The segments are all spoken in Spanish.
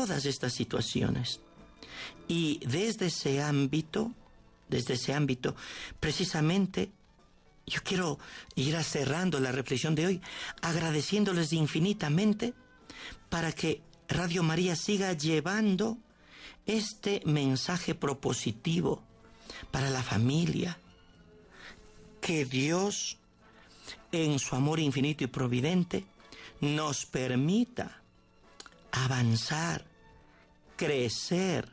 todas estas situaciones. Y desde ese ámbito, precisamente, yo quiero ir cerrando la reflexión de hoy, agradeciéndoles infinitamente para que Radio María siga llevando este mensaje propositivo para la familia. Que Dios, en su amor infinito y providente, nos permita avanzar, crecer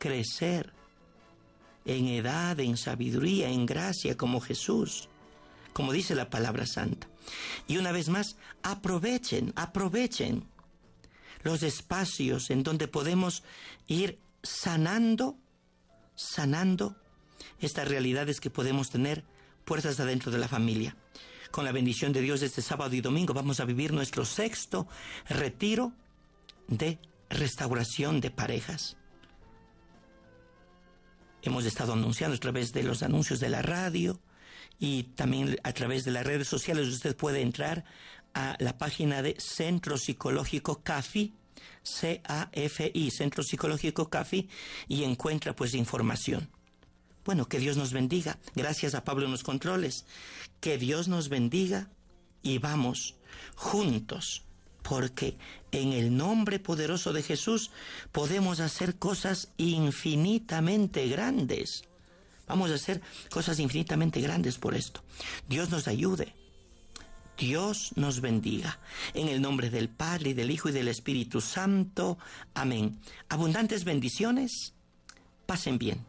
en edad, en sabiduría, en gracia, como Jesús, como dice la palabra santa. Y una vez más, aprovechen los espacios en donde podemos ir sanando estas realidades que podemos tener puertas adentro de la familia. Con la bendición de Dios, este sábado y domingo vamos a vivir nuestro 6º retiro de restauración de parejas. Hemos estado anunciando a través de los anuncios de la radio y también a través de las redes sociales. Usted puede entrar a la página de Centro Psicológico CAFI, C-A-F-I, Centro Psicológico CAFI, y encuentra pues información. Bueno, que Dios nos bendiga. Gracias a Pablo en los controles. Que Dios nos bendiga y vamos juntos, porque en el nombre poderoso de Jesús podemos hacer cosas infinitamente grandes. Vamos a hacer cosas infinitamente grandes por esto. Dios nos ayude. Dios nos bendiga. En el nombre del Padre, y del Hijo, y del Espíritu Santo. Amén. Abundantes bendiciones. Pasen bien.